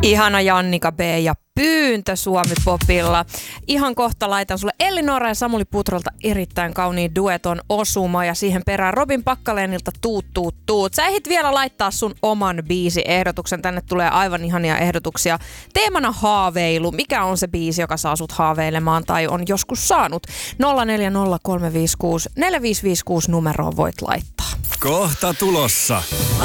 Ihana Jannika B ja Pyyntö Suomi-popilla. Ihan kohta laitan sulle Ellinora ja Samuli Putrolta erittäin kauniin dueton osuma ja siihen perään Robin Pakkaleenilta Tuut. Sä ehdit vielä laittaa sun oman biisi-ehdotuksen. Tänne tulee aivan ihania ehdotuksia. Teemana haaveilu. Mikä on se biisi, joka saa sut haaveilemaan tai on joskus saanut? 040356 4556 numeroon voit laittaa. Kohta tulossa.